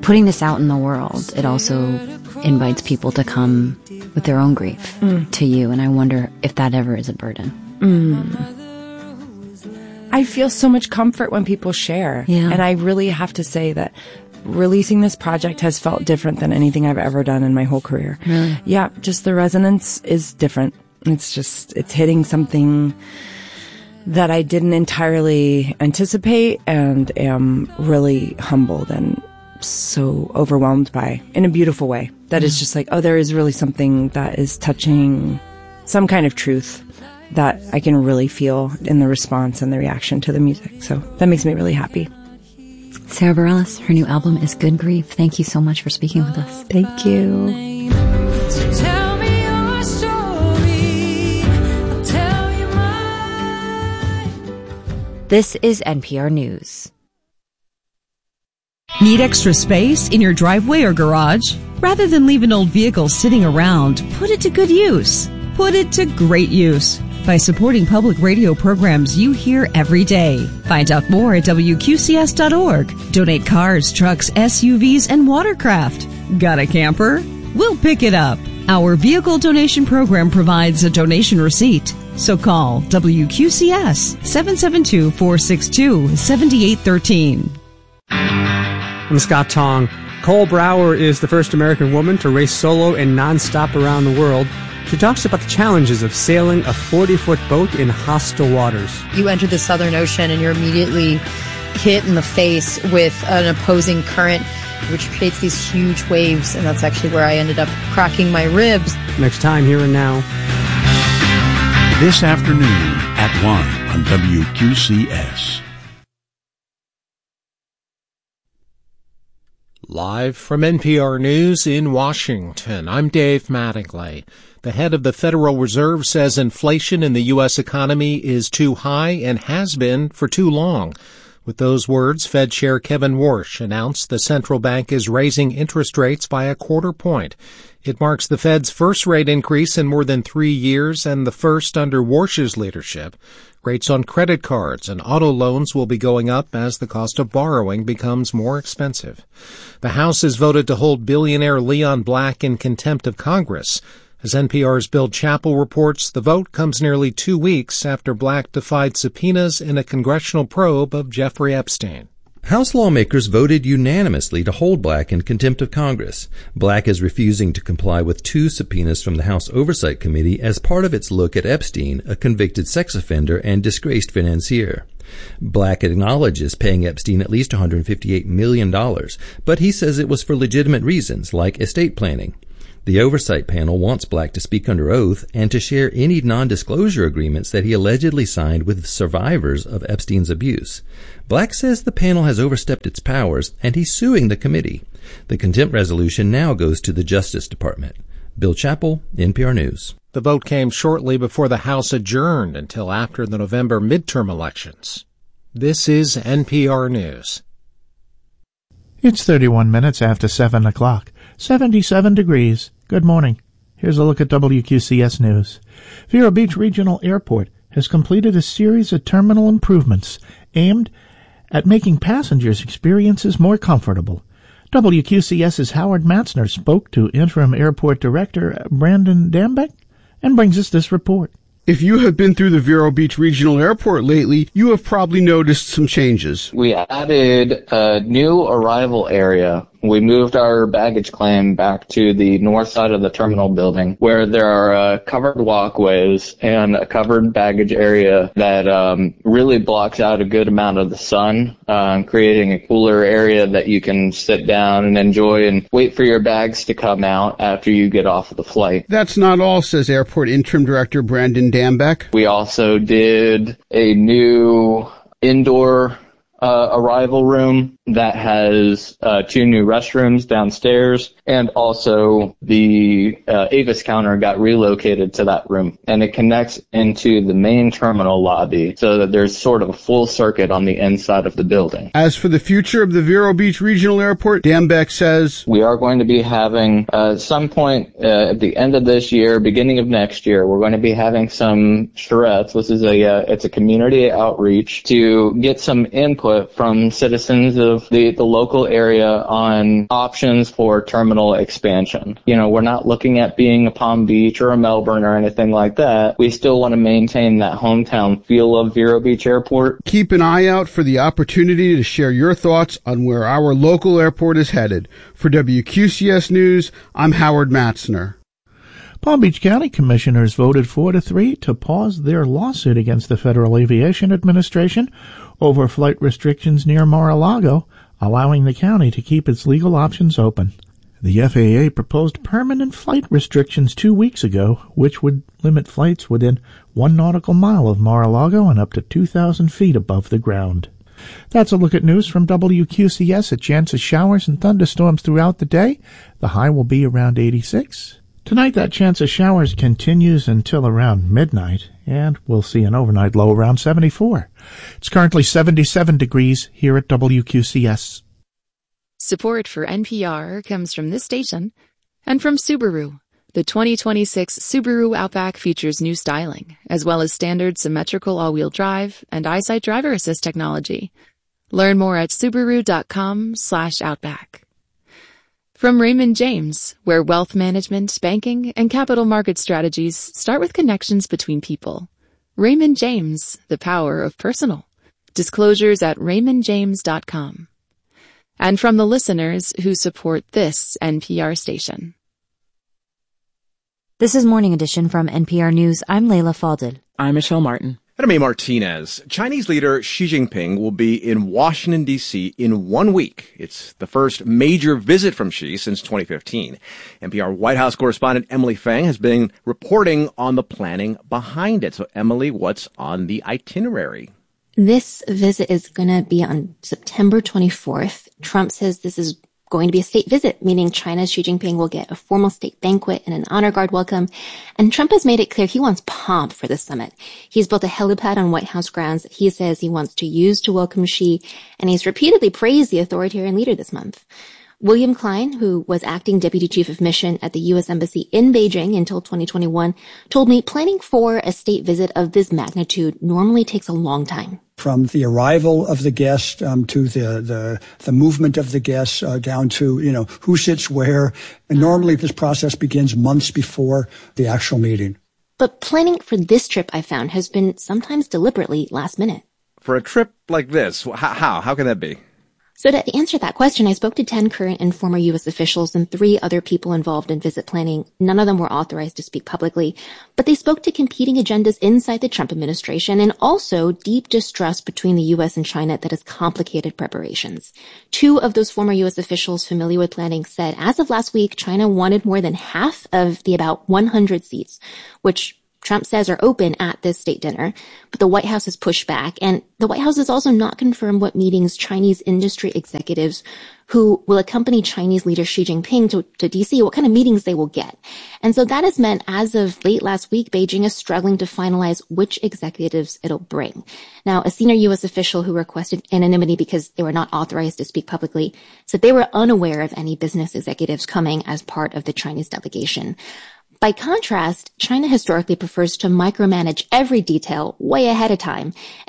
putting this out in the world, it also invites people to come with their own grief to you. And I wonder if that ever is a burden. I feel so much comfort when people share. Yeah. And I really have to say that releasing this project has felt different than anything I've ever done in my whole career. Really? Yeah, just the resonance is different. It's hitting something that I didn't entirely anticipate and am really humbled and so overwhelmed by in a beautiful way. That is just like, oh, there is really something that is touching some kind of truth that I can really feel in the response and the reaction to the music. So that makes me really happy. Sara Bareilles, her new album is Good Grief. Thank you so much for speaking with us. Thank you. So tell me your story. I'll tell you mine. This is NPR News. Need extra space in your driveway or garage? Rather than leave an old vehicle sitting around, put it to good use. Put it to great use by supporting public radio programs you hear every day. Find out more at WQCS.org. Donate cars, trucks, SUVs, and watercraft. Got a camper? We'll pick it up. Our vehicle donation program provides a donation receipt. So call WQCS 772-462-7813. I'm Scott Tong. Cole Brower is the first American woman to race solo and nonstop around the world. She talks about the challenges of sailing a 40-foot boat in hostile waters. You enter the Southern Ocean and you're immediately hit in the face with an opposing current, which creates these huge waves, and that's actually where I ended up cracking my ribs. Next time, Here and Now. This afternoon at 1 on WQCS. Live from NPR News in Washington, I'm Dave Mattingly. The head of the Federal Reserve says inflation in the U.S. economy is too high and has been for too long. With those words, Fed Chair Kevin Warsh announced the central bank is raising interest rates by a quarter point. It marks the Fed's first rate increase in more than 3 years and the first under Warsh's leadership. Rates on credit cards and auto loans will be going up as the cost of borrowing becomes more expensive. The House has voted to hold billionaire Leon Black in contempt of Congress. As NPR's Bill Chappell reports, the vote comes nearly 2 weeks after Black defied subpoenas in a congressional probe of Jeffrey Epstein. House lawmakers voted unanimously to hold Black in contempt of Congress. Black is refusing to comply with 2 subpoenas from the House Oversight Committee as part of its look at Epstein, a convicted sex offender and disgraced financier. Black acknowledges paying Epstein at least $158 million, but he says it was for legitimate reasons, like estate planning. The oversight panel wants Black to speak under oath and to share any non-disclosure agreements that he allegedly signed with survivors of Epstein's abuse. Black says the panel has overstepped its powers, and he's suing the committee. The contempt resolution now goes to the Justice Department. Bill Chappell, NPR News. The vote came shortly before the House adjourned until after the November midterm elections. This is NPR News. It's 31 minutes after 7 o'clock. 77 degrees. Good morning. Here's a look at WQCS News. Vero Beach Regional Airport has completed a series of terminal improvements aimed at making passengers' experiences more comfortable. WQCS's Howard Matzner spoke to Interim Airport Director Brandon Dambeck and brings us this report. If you have been through the Vero Beach Regional Airport lately, you have probably noticed some changes. We added a new arrival area. We moved our baggage claim back to the north side of the terminal building, where there are covered walkways and a covered baggage area that really blocks out a good amount of the sun, creating a cooler area that you can sit down and enjoy and wait for your bags to come out after you get off of the flight. That's not all, says Airport Interim Director Brandon Dambeck. We also did a new indoor arrival room that has 2 new restrooms downstairs, and also the Avis counter got relocated to that room, and it connects into the main terminal lobby so that there's sort of a full circuit on the inside of the building. As for the future of the Vero Beach Regional Airport, Dambeck says, we are going to be having some point at the end of this year, beginning of next year, we're going to be having some charrettes. This is it's a community outreach to get some input from citizens of of the local area on options for terminal expansion. You know, we're not looking at being a Palm Beach or a Melbourne or anything like that. We still want to maintain that hometown feel of Vero Beach Airport. Keep an eye out for the opportunity to share your thoughts on where our local airport is headed. For WQCS News, I'm Howard Matzner. Palm Beach County commissioners voted 4-3 to pause their lawsuit against the Federal Aviation Administration over flight restrictions near Mar-a-Lago, allowing the county to keep its legal options open. The FAA proposed permanent flight restrictions 2 weeks ago, which would limit flights within 1 nautical mile of Mar-a-Lago and up to 2,000 feet above the ground. That's a look at news from WQCS. A chance of showers and thunderstorms throughout the day. The high will be around 86. Tonight, that chance of showers continues until around midnight, and we'll see an overnight low around 74. It's currently 77 degrees here at WQCS. Support for NPR comes from this station and from Subaru. The 2026 Subaru Outback features new styling, as well as standard symmetrical all-wheel drive and EyeSight driver assist technology. Learn more at Subaru.com/Outback. From Raymond James, where wealth management, banking, and capital market strategies start with connections between people. Raymond James, the power of personal. Disclosures at raymondjames.com. And from the listeners who support this NPR station. This is Morning Edition from NPR News. I'm Layla Falded. I'm Michelle Martin. And I'm A. Martinez. Chinese leader Xi Jinping will be in Washington, D.C. in 1 week. It's the first major visit from Xi since 2015. NPR White House correspondent Emily Fang has been reporting on the planning behind it. So, Emily, what's on the itinerary? This visit is going to be on September 24th. Trump says this is going to be a state visit, meaning China's Xi Jinping will get a formal state banquet and an honor guard welcome. And Trump has made it clear he wants pomp for the summit. He's built a helipad on White House grounds that he says he wants to use to welcome Xi, and he's repeatedly praised the authoritarian leader this month. William Klein, who was acting deputy chief of mission at the U.S. Embassy in Beijing until 2021, told me planning for a state visit of this magnitude normally takes a long time. From the arrival of the guest to the movement of the guests down to, who sits where. And normally this process begins months before the actual meeting. But planning for this trip, I found, has been sometimes deliberately last minute. For a trip like this, how can that be? So to answer that question, I spoke to 10 current and former U.S. officials and 3 other people involved in visit planning. None of them were authorized to speak publicly, but they spoke to competing agendas inside the Trump administration and also deep distrust between the U.S. and China that has complicated preparations. 2 of those former U.S. officials familiar with planning said as of last week, China wanted more than half of the about 100 seats, which Trump says are open at this state dinner, but the White House has pushed back, and the White House has also not confirmed what meetings Chinese industry executives who will accompany Chinese leader Xi Jinping to D.C., what kind of meetings they will get. And so that has meant, as of late last week, Beijing is struggling to finalize which executives it'll bring. Now, a senior U.S. official who requested anonymity because they were not authorized to speak publicly said they were unaware of any business executives coming as part of the Chinese delegation. By contrast, China historically prefers to micromanage every detail way ahead of time.